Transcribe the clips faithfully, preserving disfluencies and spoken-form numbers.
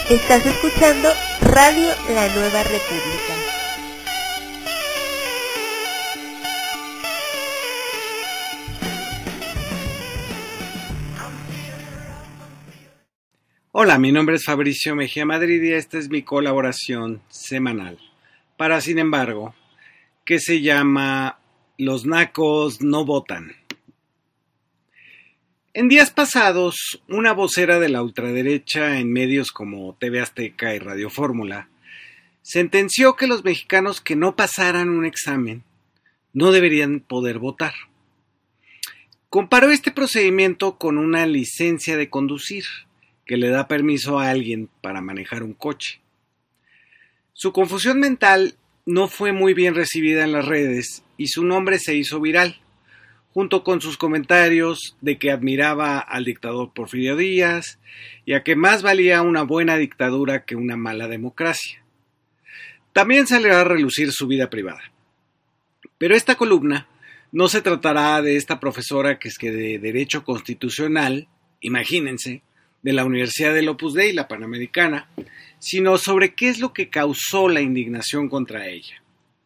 Estás escuchando Radio La Nueva República. Hola, mi nombre es Fabricio Mejía Madrid y esta es mi colaboración semanal para Sin embargo, que se llama Los nacos no votan. En días pasados, una vocera de la ultraderecha en medios como T V Azteca y Radio Fórmula sentenció que los mexicanos que no pasaran un examen no deberían poder votar. Comparó este procedimiento con una licencia de conducir que le da permiso a alguien para manejar un coche. Su confusión mental no fue muy bien recibida en las redes y su nombre se hizo viral, junto con sus comentarios de que admiraba al dictador Porfirio Díaz y a que más valía una buena dictadura que una mala democracia. También salió a relucir su vida privada. Pero esta columna no se tratará de esta profesora que es que de Derecho Constitucional, imagínense, de la Universidad del Opus Dei, la Panamericana, sino sobre qué es lo que causó la indignación contra ella.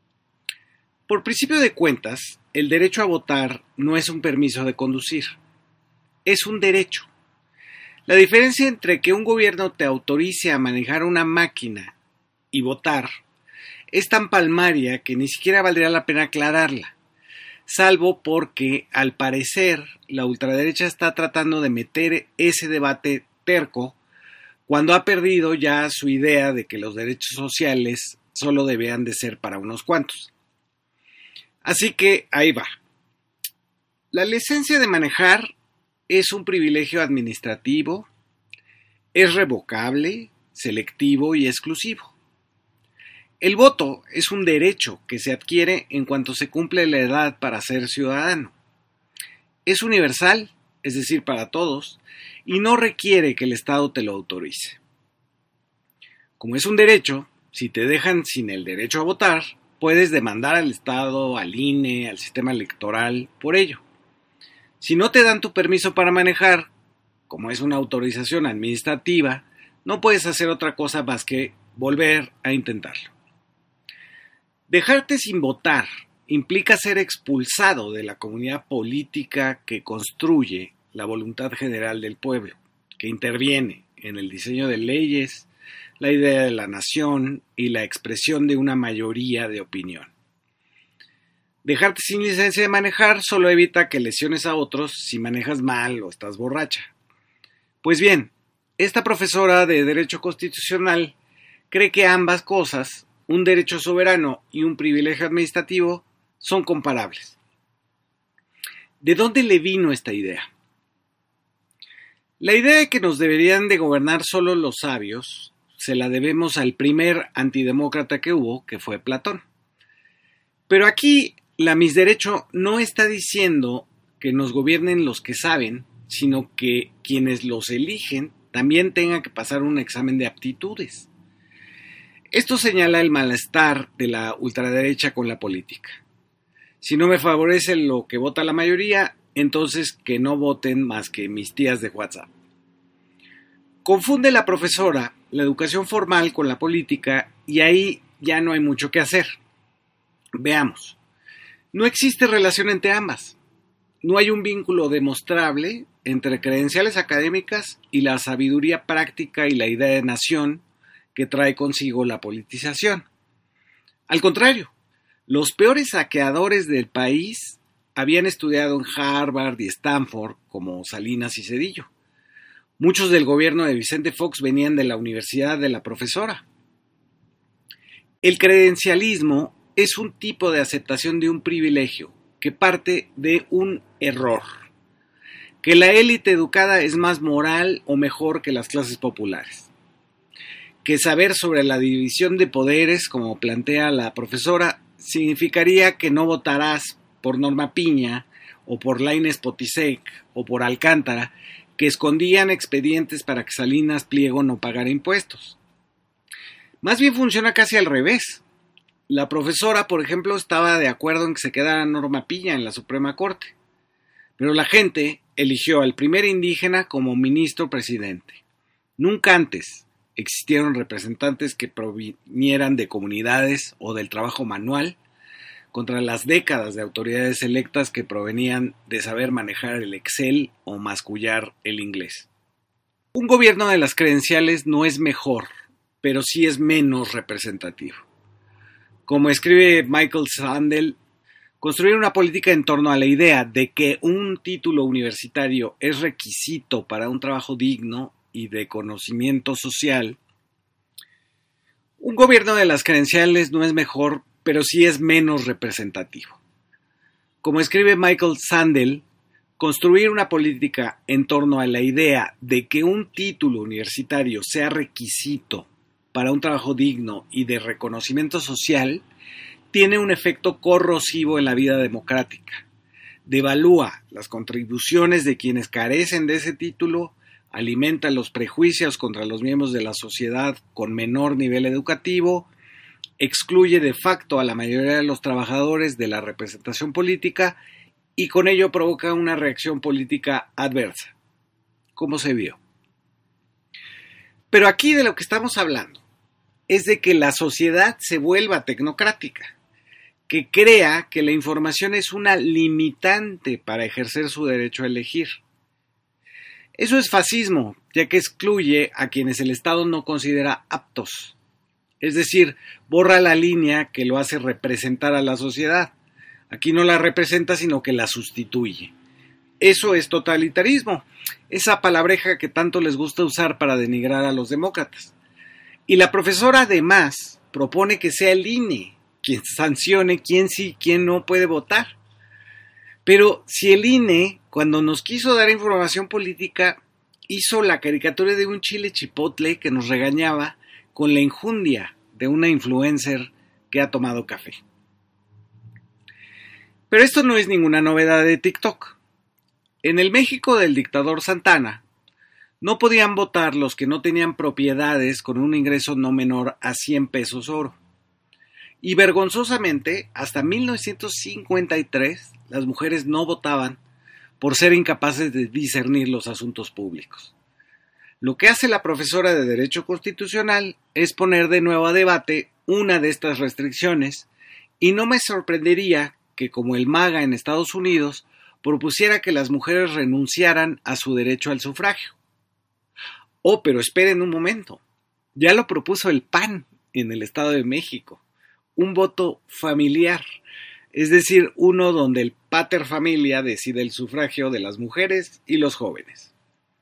Por principio de cuentas, el derecho a votar no es un permiso de conducir, es un derecho. La diferencia entre que un gobierno te autorice a manejar una máquina y votar es tan palmaria que ni siquiera valdría la pena aclararla, salvo porque, al parecer, la ultraderecha está tratando de meter ese debate terco cuando ha perdido ya su idea de que los derechos sociales solo debían de ser para unos cuantos. Así que ahí va. La licencia de manejar es un privilegio administrativo, es revocable, selectivo y exclusivo. El voto es un derecho que se adquiere en cuanto se cumple la edad para ser ciudadano. Es universal, es decir, para todos, y no requiere que el Estado te lo autorice. Como es un derecho, si te dejan sin el derecho a votar, puedes demandar al Estado, al I N E, al sistema electoral por ello. Si no te dan tu permiso para manejar, como es una autorización administrativa, no puedes hacer otra cosa más que volver a intentarlo. Dejarte sin votar implica ser expulsado de la comunidad política que construye la voluntad general del pueblo, que interviene en el diseño de leyes, la idea de la nación y la expresión de una mayoría de opinión. Dejarte sin licencia de manejar solo evita que lesiones a otros si manejas mal o estás borracha. Pues bien, esta profesora de Derecho Constitucional cree que ambas cosas, un derecho soberano y un privilegio administrativo, son comparables. ¿De dónde le vino esta idea? La idea de que nos deberían de gobernar solo los sabios se la debemos al primer antidemócrata que hubo, que fue Platón. Pero aquí la Miss Derecho no está diciendo que nos gobiernen los que saben, sino que quienes los eligen también tengan que pasar un examen de aptitudes. Esto señala el malestar de la ultraderecha con la política. Si no me favorece lo que vota la mayoría, entonces que no voten más que mis tías de WhatsApp. Confunde la profesora la educación formal con la política y ahí ya no hay mucho que hacer. Veamos. No existe relación entre ambas. No hay un vínculo demostrable entre credenciales académicas y la sabiduría práctica y la idea de nación que trae consigo la politización. Al contrario, los peores saqueadores del país habían estudiado en Harvard y Stanford, como Salinas y Zedillo. Muchos del gobierno de Vicente Fox venían de la universidad de la profesora. El credencialismo es un tipo de aceptación de un privilegio que parte de un error, que la élite educada es más moral o mejor que las clases populares, que saber sobre la división de poderes, como plantea la profesora, significaría que no votarás por Norma Piña o por Lainez Potisek o por Alcántara, que escondían expedientes para que Salinas Pliego no pagara impuestos. Más bien funciona casi al revés. La profesora, por ejemplo, estaba de acuerdo en que se quedara Norma Piña en la Suprema Corte, pero la gente eligió al primer indígena como ministro presidente. Nunca antes, Existieron representantes que provinieran de comunidades o del trabajo manual contra las décadas de autoridades electas que provenían de saber manejar el Excel o mascullar el inglés. Un gobierno de las credenciales no es mejor, pero sí es menos representativo. Como escribe Michael Sandel, construir una política en torno a la idea de que un título universitario es requisito para un trabajo digno y de conocimiento social. Un gobierno de las credenciales no es mejor, pero sí es menos representativo. Como escribe Michael Sandel, construir una política en torno a la idea de que un título universitario sea requisito para un trabajo digno y de reconocimiento social tiene un efecto corrosivo en la vida democrática. Devalúa las contribuciones de quienes carecen de ese título, alimenta los prejuicios contra los miembros de la sociedad con menor nivel educativo, excluye de facto a la mayoría de los trabajadores de la representación política y con ello provoca una reacción política adversa, como se vio. Pero aquí de lo que estamos hablando es de que la sociedad se vuelva tecnocrática, que crea que la información es una limitante para ejercer su derecho a elegir. Eso es fascismo, ya que excluye a quienes el Estado no considera aptos. Es decir, borra la línea que lo hace representar a la sociedad. Aquí no la representa, sino que la sustituye. Eso es totalitarismo, esa palabreja que tanto les gusta usar para denigrar a los demócratas. Y la profesora además propone que sea el I N E quien sancione quién sí y quién no puede votar. Pero si el I N E, cuando nos quiso dar información política, hizo la caricatura de un chile chipotle que nos regañaba con la injundia de una influencer que ha tomado café. Pero esto no es ninguna novedad de TikTok. En el México del dictador Santana, no podían votar los que no tenían propiedades con un ingreso no menor a cien pesos oro. Y vergonzosamente, hasta mil novecientos cincuenta y tres, las mujeres no votaban por ser incapaces de discernir los asuntos públicos. Lo que hace la profesora de Derecho Constitucional es poner de nuevo a debate una de estas restricciones, y no me sorprendería que, como el MAGA en Estados Unidos, propusiera que las mujeres renunciaran a su derecho al sufragio. Oh, pero esperen un momento. Ya lo propuso el P A N en el Estado de México. Un voto familiar, es decir, uno donde el pater familia decide el sufragio de las mujeres y los jóvenes.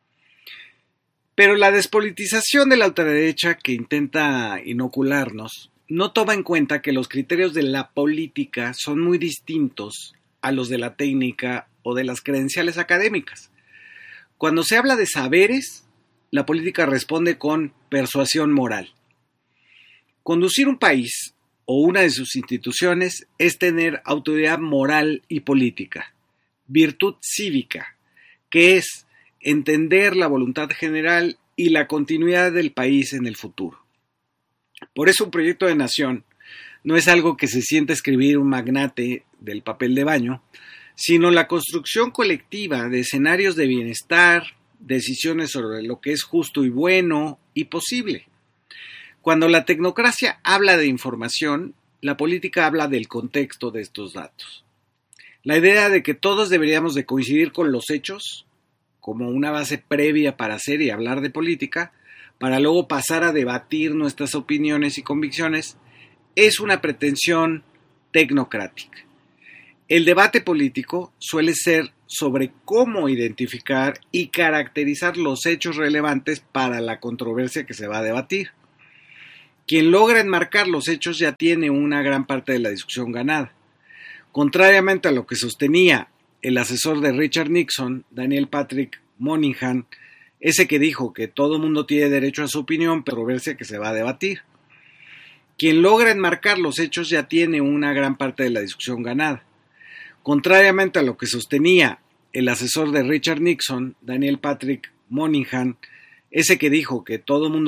Pero la despolitización de la ultraderecha que intenta inocularnos no toma en cuenta que los criterios de la política son muy distintos a los de la técnica o de las credenciales académicas. Cuando se habla de saberes, la política responde con persuasión moral. Conducir un país o una de sus instituciones es tener autoridad moral y política, virtud cívica, que es entender la voluntad general y la continuidad del país en el futuro. Por eso un proyecto de nación no es algo que se sienta escribir un magnate del papel de baño, sino la construcción colectiva de escenarios de bienestar, decisiones sobre lo que es justo y bueno y posible. Cuando la tecnocracia habla de información, la política habla del contexto de estos datos. La idea de que todos deberíamos de coincidir con los hechos, como una base previa para hacer y hablar de política, para luego pasar a debatir nuestras opiniones y convicciones, es una pretensión tecnocrática. El debate político suele ser sobre cómo identificar y caracterizar los hechos relevantes para la controversia que se va a debatir. Quien logra enmarcar los hechos ya tiene una gran parte de la discusión ganada. Contrariamente a lo que sostenía el asesor de Richard Nixon, Daniel Patrick Moynihan, ese que dijo que todo mundo tiene derecho a su opinión, pero controversia que se va a debatir. Quien logra enmarcar los hechos ya tiene una gran parte de la discusión ganada. Contrariamente a lo que sostenía el asesor de Richard Nixon, Daniel Patrick Moynihan, ese que dijo que todo mundo